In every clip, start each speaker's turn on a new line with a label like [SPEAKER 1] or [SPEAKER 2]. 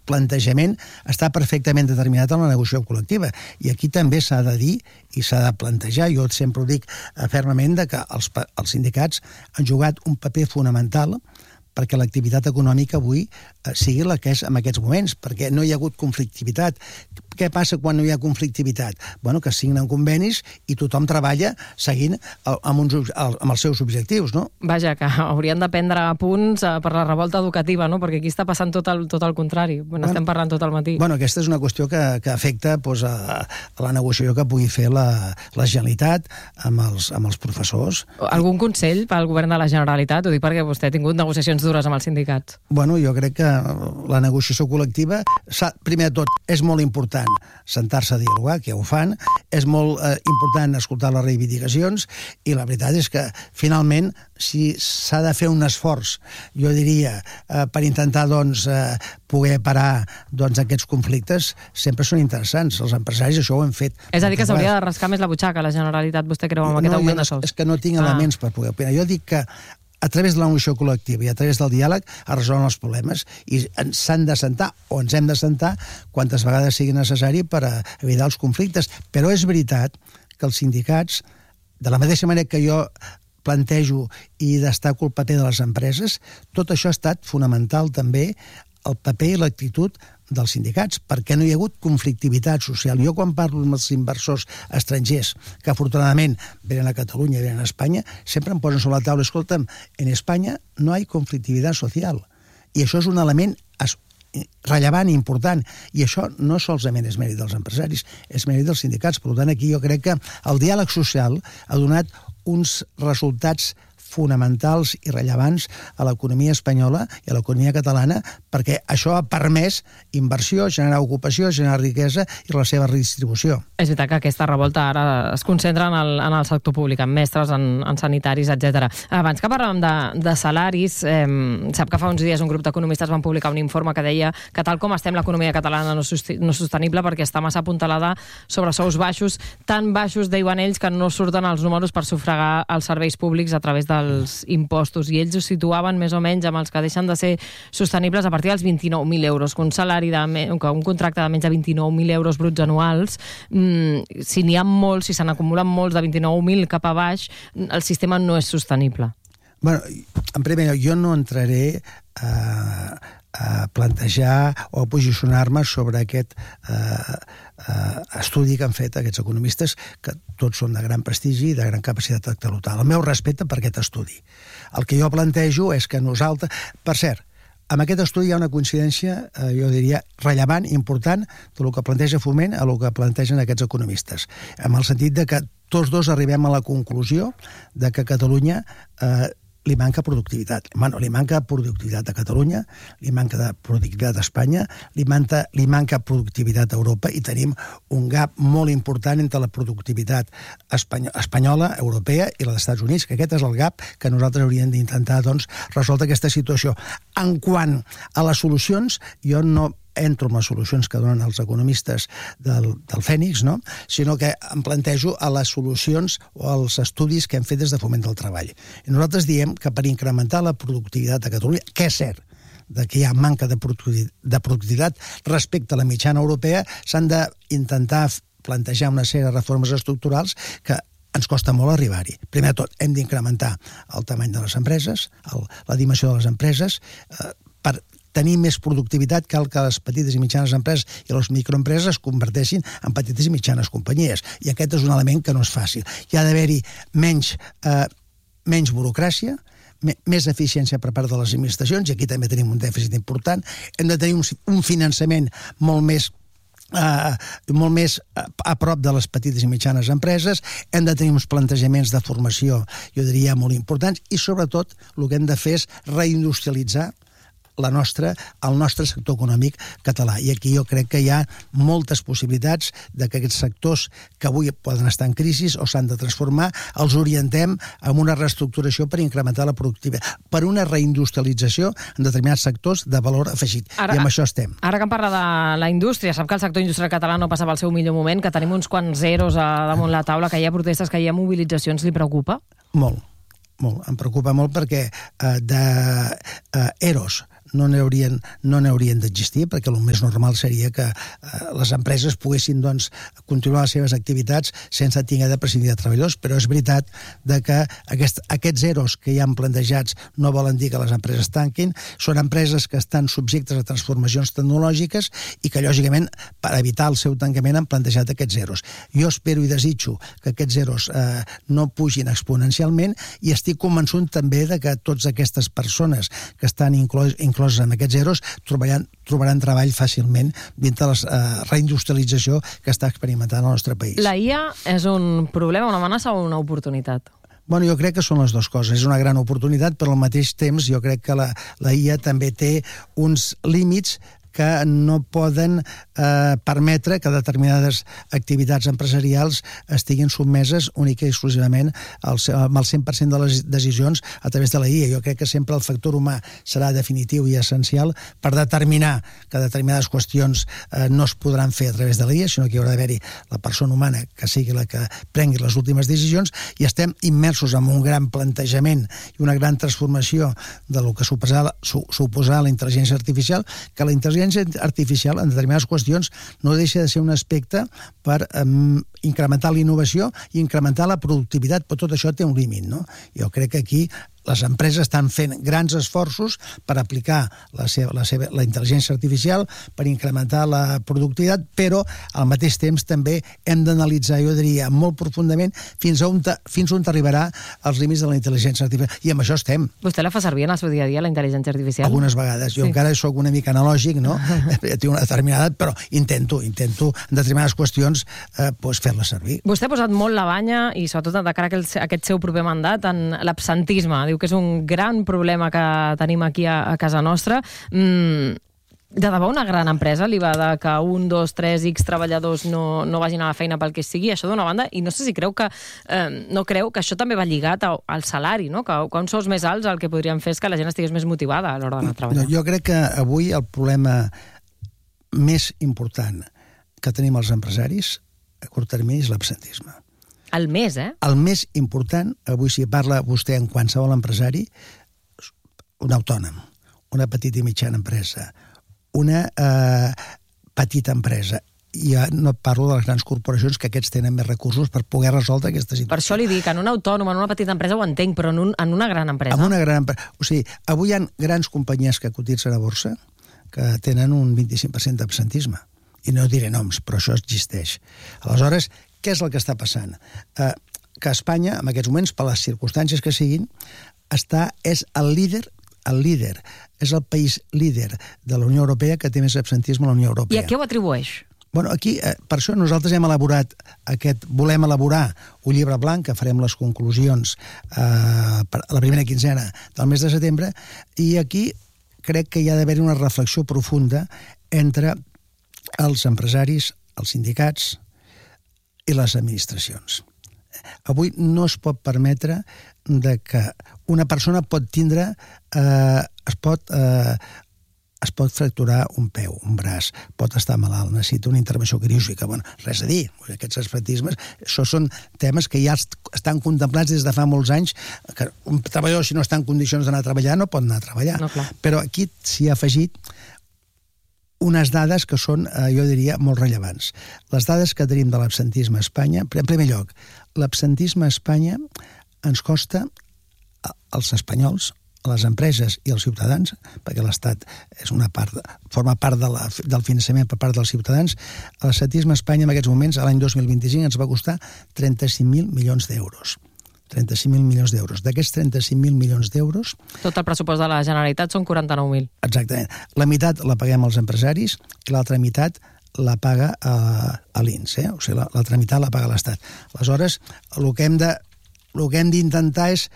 [SPEAKER 1] plantejament està perfectament determinat en la negociació col·lectiva. I aquí també s'ha de dir i s'ha de plantejar, jo sempre ho dic fermament, que els sindicats han jugat un paper fonamental perquè l'activitat econòmica avui sigui la que és en aquests moments, perquè no hi ha hagut conflictivitat. Què passa quan no hi ha conflictivitat? Bueno, que signen convenis i tothom treballa seguint amb els seus objectius, no?
[SPEAKER 2] Vaja, que haurien de prendre punts per la revolta educativa, no? Perquè aquí està passant tot el contrari. Estem parlant tot el matí.
[SPEAKER 1] Bueno, aquesta és una qüestió que afecta a la negociació que pugui fer la Generalitat amb els professors.
[SPEAKER 2] Algun consell pel govern de la Generalitat? Ho dic perquè vostè ha tingut negociacions dures amb els sindicats.
[SPEAKER 1] Bueno, jo crec que la negociació col·lectiva, primer de tot, és molt important sentar-se a dialogar, que ja ho fan, és molt important escoltar les reivindicacions, i la veritat és que, finalment, si s'ha de fer un esforç, jo diria, per intentar, poder parar aquests conflictes, sempre són interessants. Els empresaris això ho han fet.
[SPEAKER 2] És a dir, que s'hauria de rascar més la butxaca, la Generalitat, vostè creu, amb aquest augment de sous?
[SPEAKER 1] És que no tinc elements per poder opinar. Jo dic que a través de la negociació col·lectiva i a través del diàleg es resolen els problemes i s'han de sentar o ens hem de sentar quantes vegades sigui necessari per evitar els conflictes. Però és veritat que els sindicats, de la mateixa manera que jo plantejo i destaco el paper de les empreses, tot això ha estat fonamental també, el paper i l'actitud dels sindicats, perquè no hi ha hagut conflictivitat social. Jo quan parlo amb els inversors estrangers, que afortunadament venen a Catalunya i venen a Espanya, sempre em posen sobre la taula, escolta'm, en Espanya no hi ha conflictivitat social. I això és un element rellevant i important. I això no solament és mèrit dels empresaris, és mèrit dels sindicats. Per tant, aquí jo crec que el diàleg social ha donat uns resultats fonamentals i rellevants a l'economia espanyola i a l'economia catalana, perquè això ha permès inversió, generar ocupació, generar riquesa i la seva redistribució.
[SPEAKER 2] És veritat que aquesta revolta ara es concentra en el sector públic, en mestres, en sanitaris, etc. Abans que parlàvem de salaris, sap que fa uns dies un grup d'economistes van publicar un informe que deia que tal com estem l'economia catalana no és sostenible perquè està massa apuntalada sobre sous baixos, tan baixos, deien ells, que no surten els números per sufragar els serveis públics a través dels impostos, i ells ho situaven més o menys amb els que deixen de ser sostenibles a partir dels 29.000 euros, que un contracte de menys de 29.000 euros bruts anuals, si n'hi ha molts, si se n'acumulen molts de 29.000 cap a baix, el sistema no és sostenible.
[SPEAKER 1] Bueno, en primer lloc, jo no entraré a plantejar o a posicionar-me sobre aquest estudi que han fet aquests economistes, que tots són de gran prestigi i de gran capacitat intel·lectual. El meu respecte per aquest estudi. El que jo plantejo és que nosaltres... Per cert, amb aquest estudi hi ha una coincidència, jo diria, rellevant, important, del que planteja Foment a el que plantegen aquests economistes. En el sentit de que tots dos arribem a la conclusió de que a Catalunya li manca productivitat. Bueno, li manca productivitat a Catalunya, li manca de productivitat a Espanya, li manca productivitat a Europa, i tenim un gap molt important entre la productivitat espanyola, europea i la dels Estats Units, que aquest és el gap que nosaltres hauríem d'intentar resoldre aquesta situació. En quant a les solucions, jo no entro en les solucions que donen els economistes del Fènix, no? Sinó que em plantejo a les solucions o als estudis que hem fet des de Foment del Treball. I nosaltres diem que per incrementar la productivitat a Catalunya, que és cert que hi ha manca de productivitat respecte a la mitjana europea, s'han d'intentar plantejar una sèrie de reformes estructurals que ens costa molt arribar-hi. Primer de tot, hem d'incrementar el tamany de les empreses, la dimensió de les empreses, per tenir més productivitat, cal que les petites i mitjanes empreses i les microempreses es converteixin en petites i mitjanes companyies. I aquest és un element que no és fàcil. Hi ha d'haver-hi menys burocràcia, més eficiència per part de les administracions, i aquí també tenim un dèficit important. Hem de tenir un finançament molt més a prop de les petites i mitjanes empreses, hem de tenir uns plantejaments de formació, jo diria, molt importants, i sobretot el que hem de fer és reindustrialitzar el nostre sector econòmic català. I aquí jo crec que hi ha moltes possibilitats de que aquests sectors que avui poden estar en crisi o s'han de transformar, els orientem amb una reestructuració per incrementar la productivitat, per una reindustrialització en determinats sectors de valor afegit. I amb això estem.
[SPEAKER 2] Ara que em parla de la indústria, sap que el sector industrial català no passa pel seu millor moment, que tenim uns quants zeros damunt la taula, que hi ha protestes, que hi ha mobilitzacions, li preocupa?
[SPEAKER 1] Molt. Em preocupa molt perquè d'EROs no n'haurien d'existir, perquè el més normal seria que les empreses poguessin doncs, continuar les seves activitats sense haver de prescindir de treballadors, però és veritat que aquests EROs que hi han plantejats no volen dir que les empreses tanquin, són empreses que estan subjectes a transformacions tecnològiques i que, lògicament, per evitar el seu tancament han plantejat aquests EROs. Jo espero i desitjo que aquests EROs no pugin exponencialment i estic convençut també de que totes aquestes persones que estan incloses en aquests EROs trobaran treball fàcilment dintre de la reindustrialització que està experimentant el nostre país.
[SPEAKER 2] La IA és un problema, una amenaça o una oportunitat?
[SPEAKER 1] Bueno, jo crec que són les dues coses. És una gran oportunitat, però al mateix temps jo crec que la IA també té uns límits que no poden permetre que determinades activitats empresarials estiguin sotmeses única i exclusivament amb el 100% de les decisions a través de la IA. Jo crec que sempre el factor humà serà definitiu i essencial per determinar que determinades qüestions no es podran fer a través de la IA, sinó que hi haurà d'haver-hi la persona humana que sigui la que prengui les últimes decisions, i estem immersos en un gran plantejament i una gran transformació de lo que suposarà la intel·ligència artificial, que la intel·ligència artificial en determinades qüestions no deixa de ser un aspecte per incrementar la innovació i incrementar la productivitat, però tot això té un límit, no? Jo crec que aquí les empreses estan fent grans esforços per aplicar la intel·ligència artificial, per incrementar la productivitat, però al mateix temps també hem d'analitzar, jo diria, molt profundament fins on arribarà els límits de la intel·ligència artificial. I amb això estem.
[SPEAKER 2] Vostè la fa servir en el seu dia a dia, la intel·ligència artificial?
[SPEAKER 1] Algunes vegades. Jo encara soc una mica analògic, no? Tinc una determinada edat, però intento en determinades qüestions fer-la servir.
[SPEAKER 2] Vostè ha posat molt la banya, i sobretot de cara a aquest seu proper mandat, en l'absentisme. Diu que és un gran problema que tenim aquí a casa nostra. De debò una gran empresa li va de que 1, 2, 3, X treballadors no vagin a la feina pel que sigui, això d'una banda, i no sé si creu que això també va lligat al salari, no? Que uns sous més alts el que podrien fer és que la gent estigués més motivada a l'hora d'anar a treballar.
[SPEAKER 1] Jo crec que avui el problema més important que tenim els empresaris a curt termini és l'absentisme.
[SPEAKER 2] El més,
[SPEAKER 1] El més important, avui si parla vostè en qualsevol empresari, un autònom, una petita i mitjana empresa, una petita empresa. Ja no parlo de les grans corporacions, que aquests tenen més recursos per poder resoldre aquesta situació.
[SPEAKER 2] Per això li dic, en un autònom, en una petita empresa ho entenc, però en una gran empresa.
[SPEAKER 1] En una gran empresa. O sigui, avui hi ha grans companyies que cotitzen a borsa que tenen un 25% d'absentisme. I no diré noms, però això existeix. Aleshores, què és el que està passant? Que Espanya, en aquests moments, per les circumstàncies que siguin, és el líder, és el país líder de la Unió Europea que té més absentisme a la Unió Europea.
[SPEAKER 2] I a què ho atribueix?
[SPEAKER 1] Bueno, aquí, per això nosaltres volem elaborar un llibre blanc, que farem les conclusions a la primera quinzena del mes de setembre, i aquí crec que hi ha d'haver una reflexió profunda entre els empresaris, els sindicats i les administracions. Avui no es pot permetre que una persona pot tindre, es pot fracturar un peu, un braç, pot estar malalt, necessita una intervenció quirúrgica. Bueno, res a dir, aquests absentismes, això són temes que ja estan contemplats des de fa molts anys, que un treballador, si no està en condicions d'anar a treballar, no pot anar a treballar.
[SPEAKER 2] No, clar.
[SPEAKER 1] Però aquí s'hi ha afegit unes dades que són, jo diria, molt rellevants. Les dades que tenim de l'absentisme a Espanya, en primer lloc, l'absentisme a Espanya ens costa als espanyols, a les empreses i als ciutadans, perquè l'Estat forma part del finançament per part dels ciutadans. L'absentisme a Espanya en aquests moments, l'any 2025, ens va costar 35.000 milions d'euros. 35.000 milions d'euros. D'aquests 35.000 milions d'euros...
[SPEAKER 2] Tot el pressupost de la Generalitat són 49.000.
[SPEAKER 1] Exactament. La meitat la paguem els empresaris i l'altra meitat la paga a l'INS. O sigui, l'altra meitat la paga l'Estat. Aleshores, el que hem d'intentar és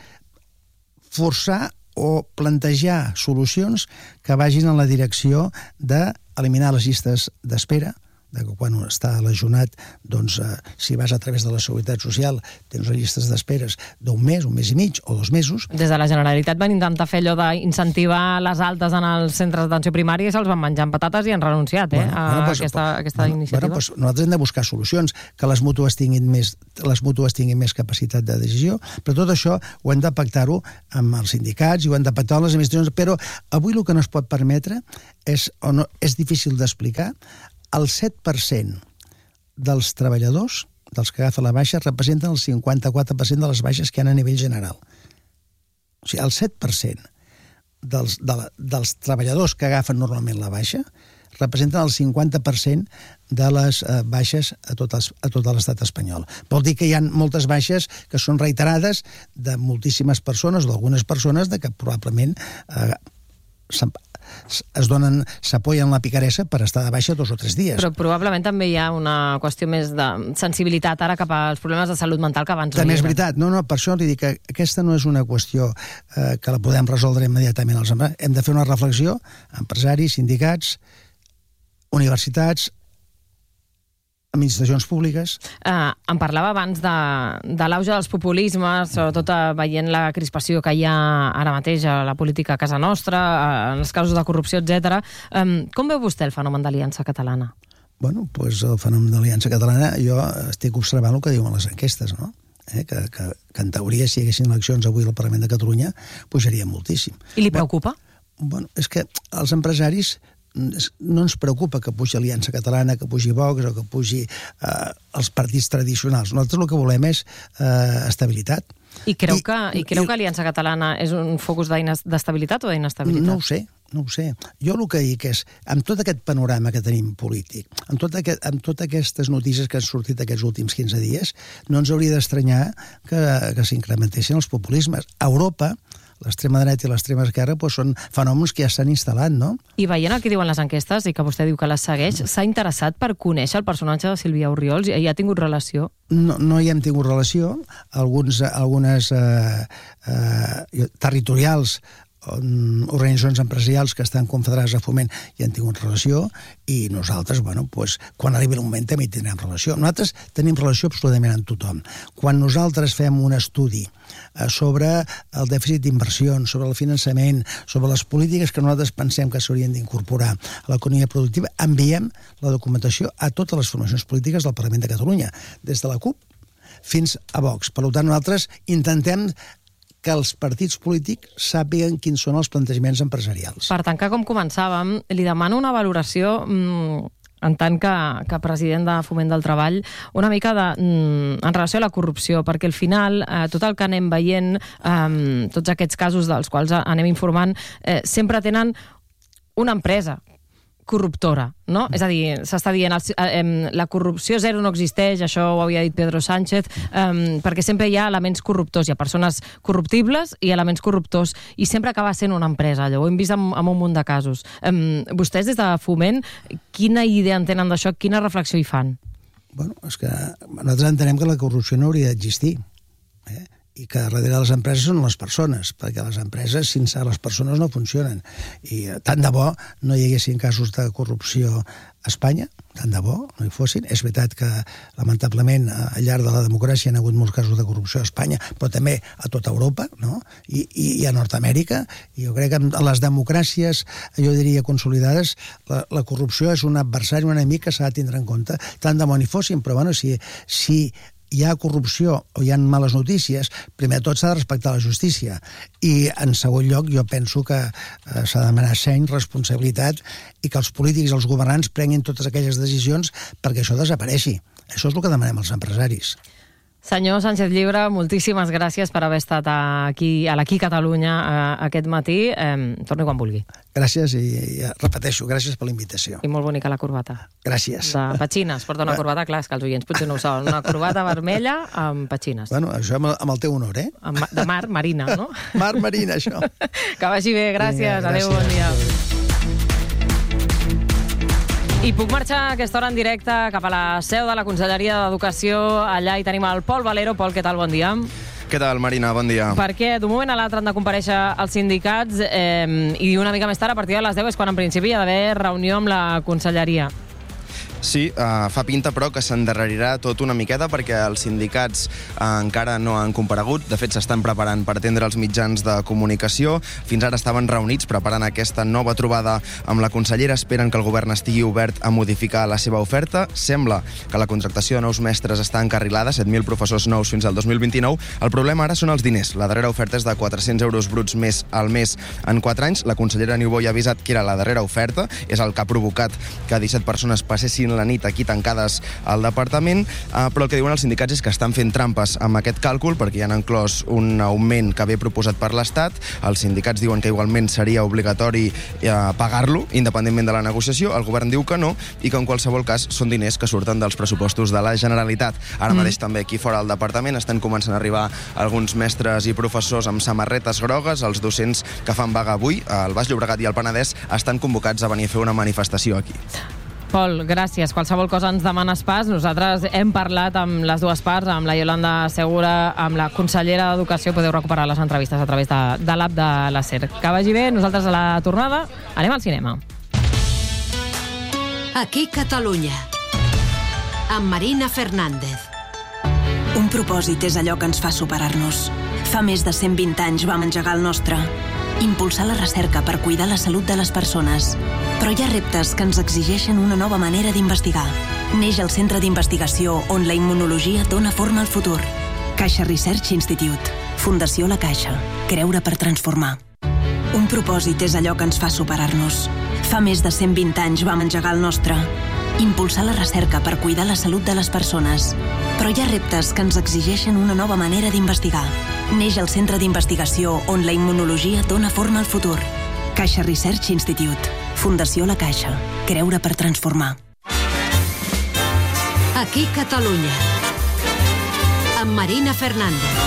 [SPEAKER 1] forçar o plantejar solucions que vagin en la direcció d'eliminar les llistes d'espera, que quan està lesionat, doncs, si vas a través de la Seguretat Social, tens llistes d'esperes d'un mes, un mes i mig o 2 mesos.
[SPEAKER 2] Des de la Generalitat van intentar fer allò d'incentivar les altes en els centres d'atenció primària i se'ls van menjar amb patates i han renunciat aquesta iniciativa.
[SPEAKER 1] Nosaltres hem de buscar solucions, que les mútues tinguin més capacitat de decisió, però tot això ho hem de pactar-ho amb els sindicats i ho hem de pactar amb les administracions, però avui el que no es pot permetre és difícil d'explicar. El 7% dels treballadors, dels que agafen la baixa, representen el 54% de les baixes que hi ha a nivell general. O sigui, el 7% dels treballadors que agafen normalment la baixa representen el 50% de les baixes a tot l'estat espanyol. Vol dir que hi ha moltes baixes que són reiterades de moltíssimes persones o d'algunes persones que probablement s'apoyen la picaressa per estar de baixa 2 o 3 dies.
[SPEAKER 2] Però probablement també hi ha una qüestió més de sensibilitat ara cap als problemes de salut mental que abans no hi era.
[SPEAKER 1] També és veritat. No, per això li dic que aquesta no és una qüestió que la podem resoldre immediatament als empresaris. Hem de fer una reflexió, empresaris, sindicats, universitats, administracions públiques.
[SPEAKER 2] Em parlava abans de l'auge dels populismes, sobretot veient la crispació que hi ha ara mateix a la política a casa nostra, en els casos de corrupció, etc. Com veu vostè el fenomen d'Aliança Catalana?
[SPEAKER 1] Bueno, doncs el fenomen d'Aliança Catalana, jo estic observant el que diuen les enquestes, no? Que en teoria, si hi haguessin eleccions avui al Parlament de Catalunya, pujaria moltíssim.
[SPEAKER 2] I li preocupa?
[SPEAKER 1] Bueno, és que els empresaris no ens preocupa que pugi Aliança Catalana, que pugi Vox o que pugi els partits tradicionals. Nosaltres el que volem és estabilitat.
[SPEAKER 2] I creu que Aliança Catalana és un focus d'estabilitat o d'inestabilitat?
[SPEAKER 1] No ho sé. Jo el que dic és, amb tot aquest panorama que tenim polític, amb totes aquestes notícies que han sortit aquests últims 15 dies, no ens hauria d'estranyar que s'incrementessin els populismes. A Europa, l'extrema dreta i l'extrema esquerra són fenòmens que ja s'han instal·lat, no?
[SPEAKER 2] I veient el que diuen les enquestes, i que vostè diu que les segueix, s'ha interessat per conèixer el personatge de Sílvia Orriols? I ha tingut relació?
[SPEAKER 1] No hi hem tingut relació. Algunes territorials, organitzacions empresarials que estan confederades a Foment hi han tingut relació, i nosaltres, quan arribi el moment també hi tindrem relació. Nosaltres tenim relació absolutament amb tothom. Quan nosaltres fem un estudi sobre el dèficit d'inversions, sobre el finançament, sobre les polítiques que nosaltres pensem que s'haurien d'incorporar a l'economia productiva, enviem la documentació a totes les formacions polítiques del Parlament de Catalunya, des de la CUP fins a Vox. Per tant, nosaltres intentem que els partits polítics sàpiguen quins són els plantejaments empresarials.
[SPEAKER 2] Per tancar, com començàvem, li demano una valoració en tant que president de Foment del Treball, una mica en relació a la corrupció, perquè al final tot el que anem veient, tots aquests casos dels quals anem informant, sempre tenen una empresa corruptora, no? És a dir, s'està dient la corrupció zero no existeix, això ho havia dit Pedro Sánchez, perquè sempre hi ha elements corruptors, hi ha persones corruptibles i elements corruptors, i sempre acaba sent una empresa, allò ho hem vist en un munt de casos. Vostès des de Foment, quina idea en tenen d'això, quina reflexió hi fan?
[SPEAKER 1] Bueno, és que nosaltres entenem que la corrupció no hauria d'existir, i que darrere de les empreses són les persones, perquè les empreses sense les persones no funcionen. I tant de bo no hi haguessin casos de corrupció a Espanya, tant de bo no hi fossin. És veritat que, lamentablement, al llarg de la democràcia hi ha hagut molts casos de corrupció a Espanya, però també a tota Europa, no? I a Nord-Amèrica. I jo crec que en les democràcies, jo diria, consolidades, la corrupció és un adversari, un enemic que s'ha de tindre en compte. Tant de bo n'hi fossin, però bueno, si hi ha corrupció o hi ha males notícies, primer de tot s'ha de respectar la justícia. I, en segon lloc, jo penso que s'ha de demanar seny, responsabilitat, i que els polítics i els governants prenguin totes aquelles decisions perquè això desapareixi. Això és el que demanem als empresaris.
[SPEAKER 2] Senyor Sánchez Llibre, moltíssimes gràcies per haver estat aquí a l'Aquí Catalunya aquest matí. Torni quan vulgui.
[SPEAKER 1] Gràcies i repeteixo, gràcies per la invitació.
[SPEAKER 2] I molt bonica la corbata.
[SPEAKER 1] Gràcies.
[SPEAKER 2] De petxines, porta una corbata, clar, és que els oients potser no ho saben. Una corbata vermella amb petxines.
[SPEAKER 1] Bueno, això amb el teu honor, eh?
[SPEAKER 2] De mar marina, no?
[SPEAKER 1] Mar marina, això.
[SPEAKER 2] Que vagi bé, gràcies. Adéu, bon dia. I puc marxar a aquesta hora en directe cap a la seu de la Conselleria d'Educació. Allà hi tenim el Pol Valero. Pol, què tal? Bon dia.
[SPEAKER 3] Què tal, Marina? Bon dia.
[SPEAKER 2] Perquè d'un moment a l'altre han de comparèixer els sindicats i una mica més tard, a partir de les 10, és quan en principi hi ha d'haver reunió amb la Conselleria.
[SPEAKER 3] Sí, fa pinta, però, que s'endarrerirà tot una miqueta perquè els sindicats encara no han comparegut. De fet, s'estan preparant per atendre els mitjans de comunicació. Fins ara estaven reunits preparant aquesta nova trobada amb la consellera. Esperen que el govern estigui obert a modificar la seva oferta. Sembla que la contractació de nous mestres està encarrilada, 7.000 professors nous fins al 2029. El problema ara són els diners. La darrera oferta és de 400 euros bruts més al mes en 4 anys. La consellera Niubó ja ha avisat que era la darrera oferta. És el que ha provocat que 17 persones passessin la nit aquí tancades al departament, però el que diuen els sindicats és que estan fent trampes amb aquest càlcul perquè hi han inclòs un augment que ve proposat per l'Estat. Els sindicats diuen que igualment seria obligatori pagar-lo, independentment de la negociació. El govern diu que no i que en qualsevol cas són diners que surten dels pressupostos de la Generalitat. Ara mateix també aquí fora del departament estan començant a arribar alguns mestres i professors amb samarretes grogues. Els docents que fan vaga avui al Baix Llobregat i al Penedès estan convocats a venir a fer una manifestació aquí.
[SPEAKER 2] Pol, gràcies. Qualsevol cosa ens demanes pas. Nosaltres hem parlat amb les dues parts, amb la Yolanda Segura, amb la consellera d'Educació. Podeu recuperar les entrevistes a través de l'app de la SER. Que vagi bé. Nosaltres a la tornada anem al cinema.
[SPEAKER 4] Aquí Catalunya, amb Marina Fernández.
[SPEAKER 5] Un propòsit és allò que ens fa superar-nos. Fa més de 120 anys vam engegar el nostre. Impulsar la recerca per cuidar la salut de les persones. Però hi ha reptes que ens exigeixen una nova manera d'investigar. Neix el Centre d'Investigació on la immunologia dona forma al futur. Caixa Research Institute. Fundació La Caixa. Creure per transformar. Un propòsit és allò que ens fa superar-nos. Fa més de 120 anys vam engegar el nostre. Impulsar la recerca per cuidar la salut de les persones. Però hi ha reptes que ens exigeixen una nova manera d'investigar. Neix el Centre d'Investigació on la immunologia dona forma al futur. Caixa Research Institute. Fundació La Caixa. Creure per transformar.
[SPEAKER 4] Aquí Catalunya, amb Marina Fernández.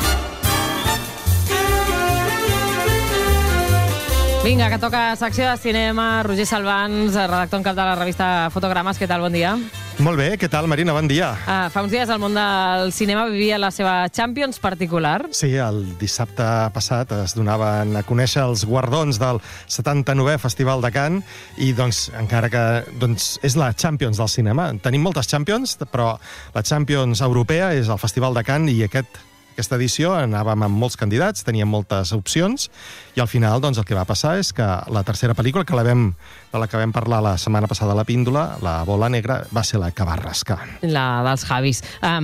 [SPEAKER 2] Vinga, que toca secció de cinema. Roger Salvans, redactor en cap de la revista Fotogrames. Què tal? Bon dia.
[SPEAKER 6] Molt bé, què tal, Marina? Bon dia.
[SPEAKER 2] Fa uns dies el món del cinema vivia la seva Champions particular.
[SPEAKER 6] Sí, el dissabte passat es donaven a conèixer els guardons del 79è Festival de Cannes i, doncs, encara que és la Champions del cinema. Tenim moltes Champions, però la Champions europea és el Festival de Cannes i aquesta edició anàvem amb molts candidats, teníem moltes opcions i al final doncs, el que va passar és que la tercera pel·lícula de la que vam parlar la setmana passada a la Píndola, La bola negra, va ser la que va rascar.
[SPEAKER 2] La dels Javis.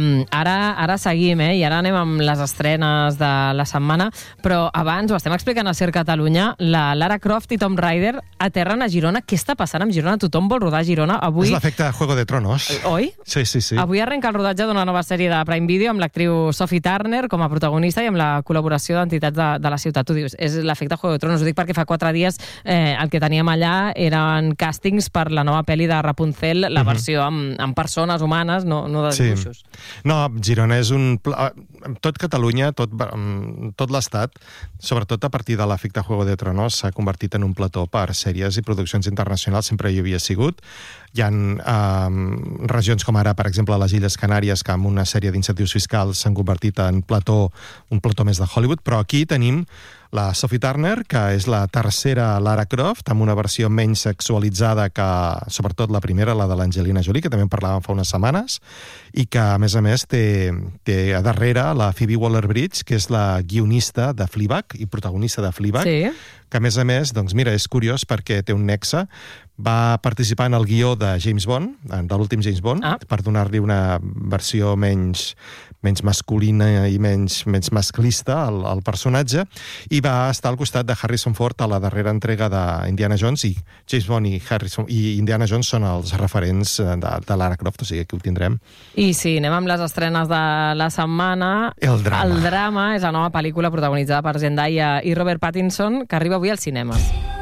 [SPEAKER 2] Ara seguim, i ara anem amb les estrenes de la setmana, però abans ho estem explicant a SER Catalunya, la Lara Croft i Tomb Raider aterren a Girona. Què està passant amb Girona? Tothom vol rodar a Girona. Avui...
[SPEAKER 6] És l'efecte Juego de Tronos.
[SPEAKER 2] Oi?
[SPEAKER 6] Sí.
[SPEAKER 2] Avui arrenca el rodatge d'una nova sèrie de Prime Video amb l'actriu Sophie Turner com a protagonista i amb la col·laboració d'entitats de la ciutat. Tu dius, és l'efecte Juego de Tronos. Ho dic perquè fa 4 dies el que teníem allà eren càstings per la nova pel·li de Rapunzel, la versió amb persones humanes, no de dibuixos.
[SPEAKER 6] No, Girona és tot Catalunya, tot l'Estat, sobretot a partir de l'efecte Juego de Tronos, s'ha convertit en un plató per sèries i produccions internacionals, sempre hi havia sigut. Hi ha regions com ara, per exemple, les Illes Canàries, que amb una sèrie d'incentius fiscals s'han convertit en un plató més de Hollywood, però aquí tenim la Sophie Turner, que és la tercera Lara Croft, amb una versió menys sexualitzada que, sobretot, la primera, la de l'Angelina Jolie, que també en parlàvem fa unes setmanes, i que, a més, té a darrere la Phoebe Waller-Bridge, que és la guionista de Fleabag i protagonista de Fleabag, que, a més, doncs, mira, és curiós perquè té un nexe. Va participar en el guió de James Bond, de l'últim James Bond, per donar-li una versió menys masculina i menys masclista al personatge, i va estar al costat de Harrison Ford a la darrera entrega d'Indiana Jones, i James Bond i Indiana Jones són els referents de Lara Croft, o sigui, aquí ho tindrem.
[SPEAKER 2] I sí, anem amb les estrenes de la setmana.
[SPEAKER 6] El drama.
[SPEAKER 2] El drama és la nova pel·lícula protagonitzada per Zendaya i Robert Pattinson, que arriba avui al cinema.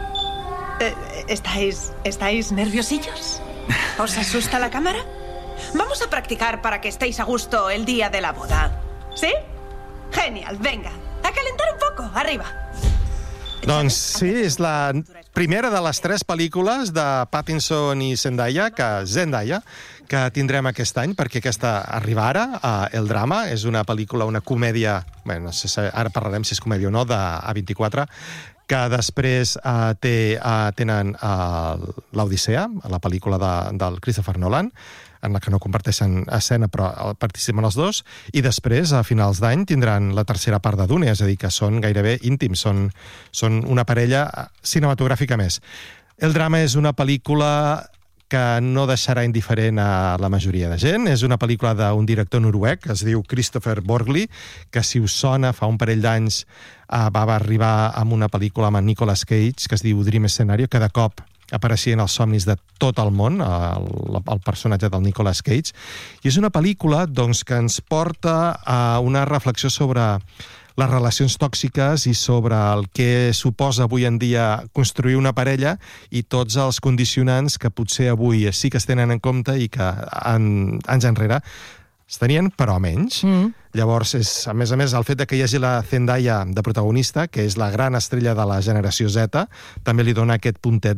[SPEAKER 7] ¿Estáis nerviosillos? ¿Os asusta la cámara? Vamos a practicar para que estéis a gusto el día de la boda. ¿Sí? Genial, venga. A calentar un poco, arriba.
[SPEAKER 6] Doncs sí, és la primera de les 3 pel·lícules de Pattinson i Zendaya que tindrem aquest any, perquè aquesta arriba ara, El drama, és una pel·lícula, una comèdia, no sé, ara parlarem si és comèdia o no, de A24, que després tenen l'Odissea, la pel·lícula del Christopher Nolan, en la que no comparteixen escena, però participen els dos, i després, a finals d'any, tindran la tercera part de Dune, és a dir, que són gairebé íntims, són una parella cinematogràfica més. El drama és una pel·lícula que no deixarà indiferent a la majoria de gent. És una pel·lícula d'un director noruec, que es diu Christopher Borgli, que, si us sona, fa un parell d'anys va arribar amb una pel·lícula amb en Nicolas Cage, que es diu Dream Scenario, que de cop apareixia en els somnis de tot el món, el personatge del Nicolas Cage. I és una pel·lícula doncs, que ens porta a una reflexió sobre les relacions tòxiques i sobre el que suposa avui en dia construir una parella i tots els condicionants que potser avui sí que es tenen en compte i que anys enrere es tenien, però menys. Llavors, a més, el fet que hi hagi la Zendaya de protagonista, que és la gran estrella de la generació Z, també li dona aquest puntet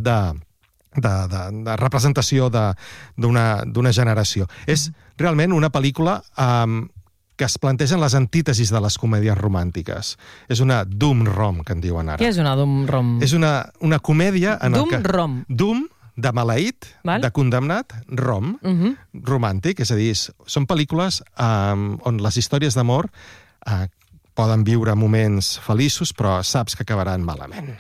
[SPEAKER 6] de representació d'una generació. És realment una pel·lícula que es plantegen les antítesis de les comèdies romàntiques. És una doom-rom, que en diuen ara.
[SPEAKER 2] Què és una doom-rom?
[SPEAKER 6] És una comèdia en el que...
[SPEAKER 2] Doom-rom.
[SPEAKER 6] Doom, de maleït, de condemnat, rom, romàntic, és a dir, són pel·lícules on les històries d'amor poden viure moments feliços, però saps que acabaran malament.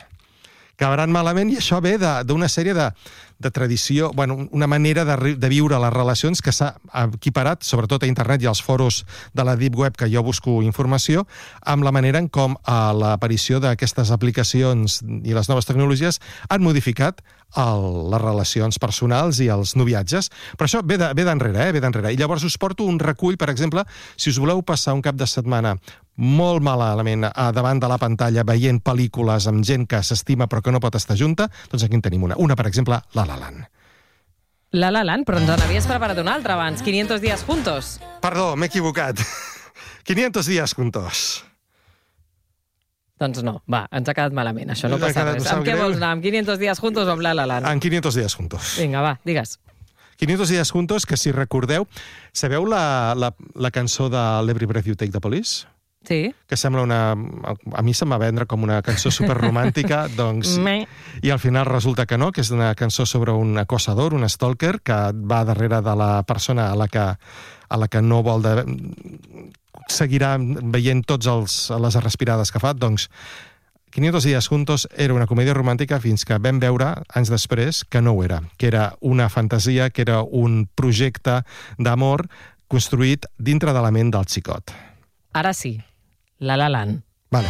[SPEAKER 6] I això ve d'una sèrie de tradició, una manera de viure les relacions que s'ha equiparat, sobretot a internet i als foros de la Deep Web, que jo busco informació, amb la manera en com l'aparició d'aquestes aplicacions i les noves tecnologies han modificat les relacions personals i els noviatges. Però això ve d'enrere. I llavors us porto un recull, per exemple, si us voleu passar un cap de setmana molt malament davant de la pantalla veient pel·lícules amb gent que s'estima però que no pot estar junta, doncs aquí en tenim una. Una, per exemple, La La Land.
[SPEAKER 2] La La Land? Però ens n'havies preparat una altra abans. 500 días juntos.
[SPEAKER 6] Perdó, m'he equivocat. 500 días juntos.
[SPEAKER 2] Doncs no, va, ens ha quedat malament, això no passa res. Amb què vols anar? Amb 500 días juntos o amb La La Land?
[SPEAKER 6] Amb 500 días juntos.
[SPEAKER 2] Vinga, va, digues.
[SPEAKER 6] 500 días juntos, que si recordeu... Sabeu la cançó de l'Every Breath You Take de Police?
[SPEAKER 2] Sí.
[SPEAKER 6] Que sembla a mi se'm va vendre com una cançó superromàntica, doncs... I al final resulta que no, que és una cançó sobre un acosador, un stalker, que va darrere de la persona a la que no vol seguirà veient totes les respirades que fa. Doncs 500 días juntos era una comèdia romàntica fins que vam veure, anys després, que no ho era. Que era una fantasia, que era un projecte d'amor construït dintre de la ment del xicot.
[SPEAKER 2] Ara sí. La La Land.
[SPEAKER 6] Vale.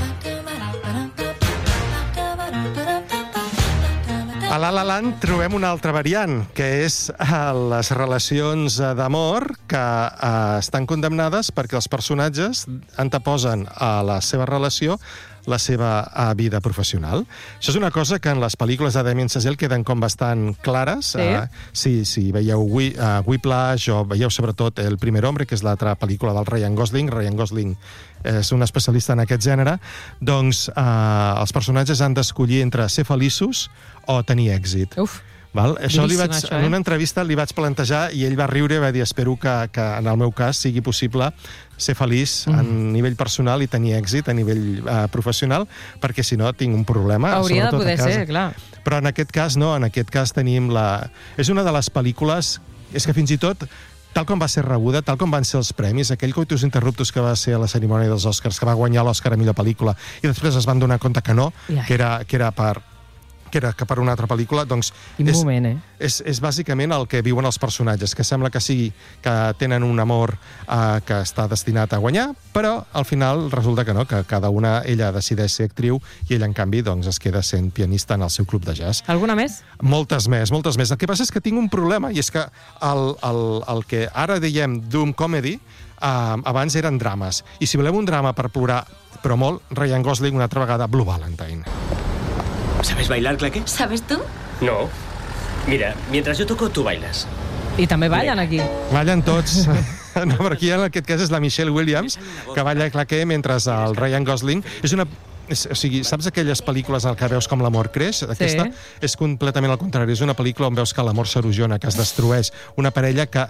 [SPEAKER 6] A La La Land trobem una altra variant, que és les relacions d'amor que estan condemnades perquè els personatges anteposen a la seva relació la seva vida professional. Això és una cosa que en les pel·lícules de Damien Chazelle queden com bastant clares. Si veieu Whiplash o veieu sobretot El primer hombre, que és l'altra pel·lícula del Ryan Gosling. Ryan Gosling és un especialista en aquest gènere. Doncs els personatges han d'escollir entre ser feliços o tenir èxit.
[SPEAKER 2] Uf.
[SPEAKER 6] Això en una entrevista li vaig plantejar i ell va riure i va dir espero que en el meu cas sigui possible ser feliç a nivell personal i tenir èxit a nivell professional, perquè si no tinc un problema.
[SPEAKER 2] Hauria de poder ser, clar.
[SPEAKER 6] Però en aquest cas no, en aquest cas tenim És una de les pel·lícules, és que fins i tot tal com va ser rebuda, tal com van ser els premis, aquell coitus interruptus que va ser a la cerimònia dels Oscars, que va guanyar l'Oscar a millor pel·lícula, i després es van donar compte que no, que era per una altra pel·lícula, doncs és bàsicament el que viuen els personatges, que sembla que sigui que tenen un amor que està destinat a guanyar, però al final resulta que no, que cada una, ella decideix ser actriu i ella, en canvi, doncs, es queda sent pianista en el seu club de jazz.
[SPEAKER 2] Alguna més?
[SPEAKER 6] Moltes més. El que passa és que tinc un problema, i és que el que ara diem Doom Comedy, abans eren drames. I si volem un drama per plorar, però molt, Ryan Gosling una altra vegada, Blue Valentine.
[SPEAKER 8] ¿Sabes bailar, Claque?
[SPEAKER 9] ¿Sabes tú?
[SPEAKER 8] No. Mira, mientras yo toco, tú bailas.
[SPEAKER 2] I també ballen aquí.
[SPEAKER 6] Ballen tots. No, però aquí en aquest cas és la Michelle Williams, que balla Claque mentre el Ryan Gosling... O sigui, saps aquelles pel·lícules en què veus com l'amor creix? Aquesta és completament al contrari. És una pel·lícula on veus que l'amor s'erosiona, que es destrueix. Una parella que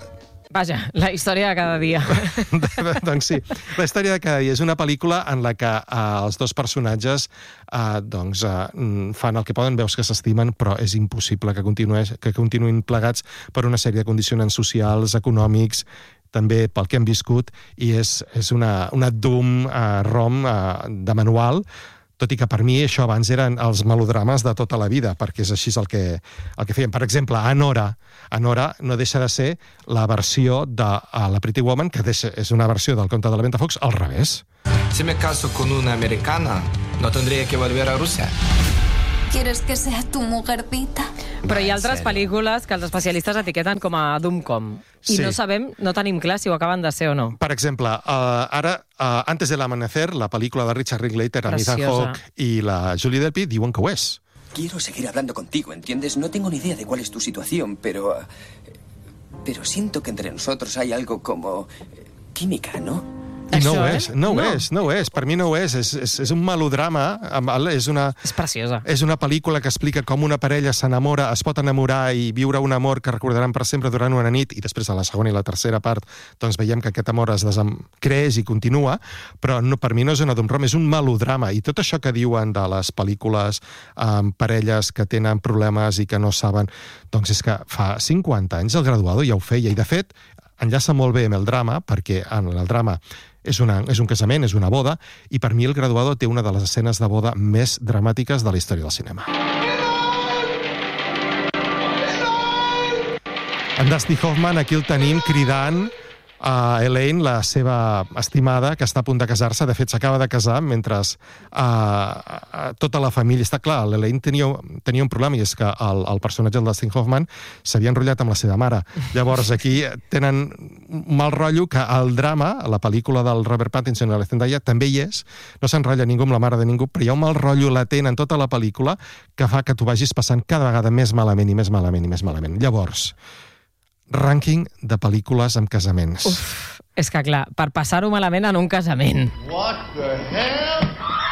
[SPEAKER 2] Vaja, la història de cada dia.
[SPEAKER 6] Doncs sí, la història de cada dia és una pel·lícula en la que els dos personatges fan el que poden, veus que s'estimen, però és impossible que continuïn plegats per una sèrie de condicionants socials, econòmics, també pel que hem viscut, i és una doom rom de manual, tot i que per mi això abans eren els melodrames de tota la vida, perquè és així el que feien. Per exemple, Anora no deixa de ser la versió de la Pretty Woman, que és una versió del Conte de la Ventafocs al revés.
[SPEAKER 9] Si me caso con una americana, no tendría que volver a Rusia.
[SPEAKER 10] ¿Quieres que sea tu mujercita?
[SPEAKER 2] Però hi ha altres pel·lícules que els especialistes etiqueten com a Doomcom. I no tenim clar si ho acaben de ser o no.
[SPEAKER 6] Per exemple, ara, Antes del amanecer, la pel·lícula de Richard Linklater, amb Ethan Hawke i la Julie Delpy, diuen que ho és.
[SPEAKER 11] Quiero seguir hablando contigo, ¿entiendes? No tengo ni idea de cuál es tu situación, pero siento que entre nosotros hay algo como química, ¿no?
[SPEAKER 6] No ho és. Per mi no ho és. És un melodrama.
[SPEAKER 2] És preciosa.
[SPEAKER 6] És una pel·lícula que explica com una parella s'enamora, es pot enamorar i viure un amor que recordaran per sempre durant una nit, i després a la segona i la tercera part doncs veiem que aquest amor es creix i continua, però per mi no és una doom-rom, és un melodrama. I tot això que diuen de les pel·lícules amb parelles que tenen problemes i que no saben, doncs és que fa 50 anys el Graduado ja ho feia, i de fet enllaça molt bé amb el drama, perquè en el drama és un casament, és una boda, i per mi el Graduado té una de les escenes de boda més dramàtiques de la història del cinema. En Dustin Hoffman aquí el tenim cridant a Elaine, la seva estimada, que està a punt de casar-se. De fet, s'acaba de casar mentre tota la família... Està clar, l'Elaine tenia un problema, i és que el personatge del Dustin Hoffman s'havia enrotllat amb la seva mare. Llavors, aquí tenen un mal rotllo que el drama, la pel·lícula del Robert Pattinson i la Zendaya, també hi és. No s'enrotlla ningú amb la mare de ningú, però hi ha un mal rotllo latent en tota la pel·lícula que fa que tu vagis passant cada vegada més malament i més malament i més malament. Llavors, rànquing de pel·lícules amb casaments.
[SPEAKER 2] Uf, és que clar, per passar-ho malament en un casament.
[SPEAKER 12] What the hell?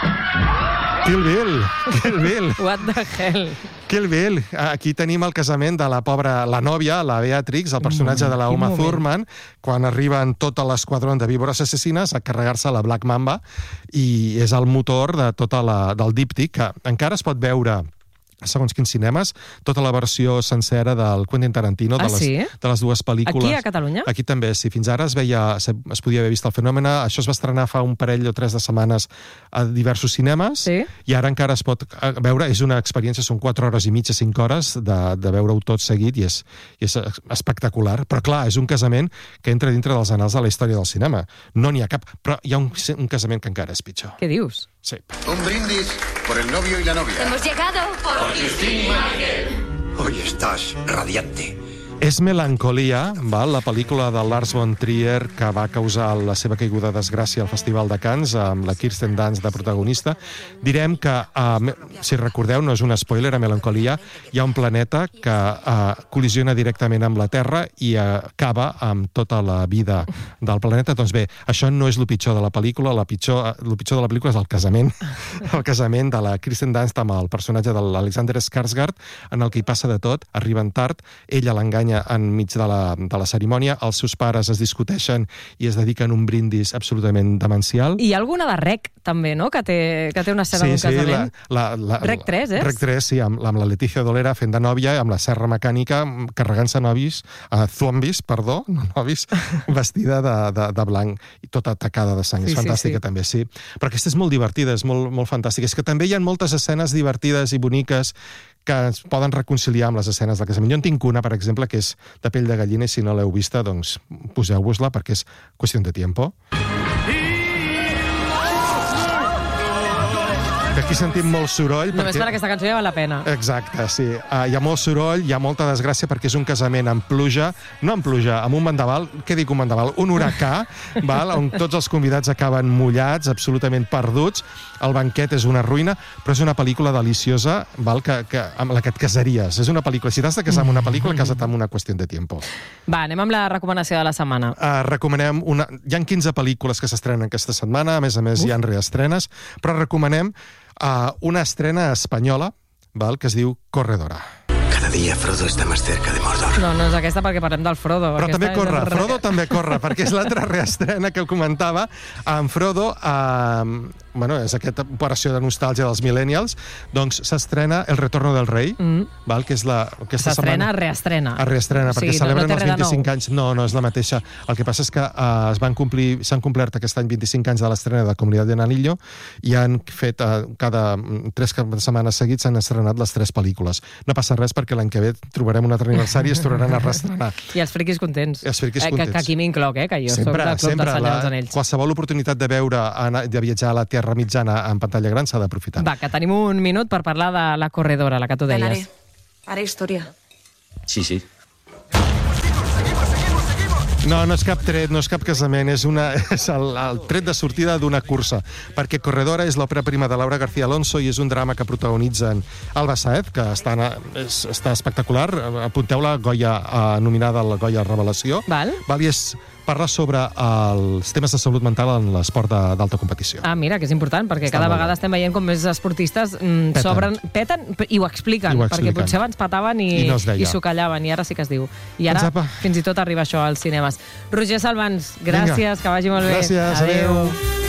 [SPEAKER 6] Kill Bill.
[SPEAKER 2] What the hell?
[SPEAKER 6] Kill Bill. Aquí tenim el casament de la nòvia, la Beatrix, el personatge de la Uma Thurman, quan arriben tot l'esquadró de víbores assassines a carregar-se la Black Mamba, i és el motor de del díptic, que encara es pot veure segons quins cinemes, tota la versió sencera del Quentin Tarantino, de les dues pel·lícules.
[SPEAKER 2] Aquí, a Catalunya?
[SPEAKER 6] Aquí també, sí. Fins ara es podia haver vist el fenomen. Això es va estrenar fa un parell o 3 de setmanes a diversos cinemes, i ara encara es pot veure. És una experiència, són 4 hores i mitja, 5 hores de veure-ho tot seguit, i és espectacular. Però clar, és un casament que entra dintre dels anals de la història del cinema. No n'hi ha cap, però hi ha un casament que encara és pitjor.
[SPEAKER 2] Què dius?
[SPEAKER 6] Sí.
[SPEAKER 12] Un brindis por el novio y la novia.
[SPEAKER 10] ¡Hemos llegado!
[SPEAKER 12] Por Christine Michael. Hoy estás radiante.
[SPEAKER 6] És Melancolia, la pel·lícula de Lars von Trier que va causar la seva caiguda de desgràcia al Festival de Cannes, amb la Kirsten Dunst de protagonista. Direm que, si recordeu, no és un spoiler, a Melancolia hi ha un planeta que col·lisiona directament amb la Terra i acaba amb tota la vida del planeta. Doncs bé, això no és el pitjor de la pel·lícula. El pitjor de la pel·lícula és el casament. El casament de la Kirsten Dunst amb el personatge de l'Alexander Skarsgård, en el que hi passa de tot. Arriben tard, ella l'enganya enmig de la cerimònia, els seus pares es discuteixen i es dediquen un brindis absolutament demencial.
[SPEAKER 2] I hi ha alguna de Rec, també, no?, que té una escena d'un casament. Rec 3,
[SPEAKER 6] Rec 3, sí, amb la Letizia Dolera fent de nòvia, amb la serra mecànica, carregant-se zombis, vestida de blanc i tota tacada de sang. És fantàstica, també, sí. Però aquesta és molt divertida, és molt fantàstica. És que també hi ha moltes escenes divertides i boniques que es poden reconciliar amb les escenes del casament. Jo en tinc una, per exemple, que és de pell de gallina, i si no l'heu vista, doncs poseu-vos-la, perquè és qüestió de tiempo. Que aquí sentim molt soroll.
[SPEAKER 2] Només per aquesta cançó ja val la pena.
[SPEAKER 6] Exacte, sí. Hi ha molt soroll, hi ha molta desgràcia, perquè és un casament amb pluja, no amb pluja, amb un vendaval, què dic un vendaval? Un huracà, on tots els convidats acaben mullats, absolutament perduts. El banquet és una ruïna, però és una pel·lícula deliciosa, amb la que et casaries. És una pel·lícula. Si t'has de casar amb una pel·lícula, casa't amb una qüestió de tiempo.
[SPEAKER 2] Va, anem amb la recomanació de la setmana.
[SPEAKER 6] Recomanem hi ha 15 pel·lícules que s'estrenen aquesta setmana, a més hi ha reestrenes, però recomanem una estrena espanyola, que es diu Corredora.
[SPEAKER 11] Cada
[SPEAKER 13] día Frodo está más cerca de Mordor.
[SPEAKER 2] No és aquesta perquè parlem del Frodo.
[SPEAKER 6] Però també corre, Frodo també corre, perquè és l'altra reestrena que comentava amb Frodo. És aquesta operació de nostàlgia dels millennials. Doncs s'estrena El retorno del rei, que és aquesta setmana...
[SPEAKER 2] Reestrena.
[SPEAKER 6] Perquè celebren els 25 anys. No, és la mateixa. El que passa és que s'han complert aquest any 25 anys de l'estrena de Comunitat de Anillo i han fet cada 3 setmanes seguits s'han estrenat les 3 pel·lícules. No passa res perquè l'any que ve trobarem un altre aniversari i es tornaran a reestrenar.
[SPEAKER 2] I els friquis contents.
[SPEAKER 6] Que
[SPEAKER 2] aquí m'incloc, que jo soc del Club del Senyor dels Anells.
[SPEAKER 6] Qualsevol oportunitat de viatjar a la Terra Mitjana en pantalla gran s'ha d'aprofitar.
[SPEAKER 2] Va, que tenim un minut per parlar de La corredora, la que tu deies.
[SPEAKER 7] Haré historia.
[SPEAKER 8] Sí.
[SPEAKER 6] No és cap tret, no és cap casament, és el tret de sortida d'una cursa, perquè Corredora és l'òpera prima de Laura García Alonso i és un drama que protagonitzen Alba Saez, que està espectacular, apunteu-la, Goya, nominada al Goya Revelació. I parla sobre els temes de salut mental en l'esport d'alta competició.
[SPEAKER 2] Mira, que és important, perquè cada vegada estem veient com més esportistes peten i ho expliquen, perquè potser abans petaven i s'ho callaven, i ara sí que es diu. I ara fins i tot arriba això als cinemes. Roger Salvans, gràcies, que vagi molt bé.
[SPEAKER 6] Gràcies, adéu.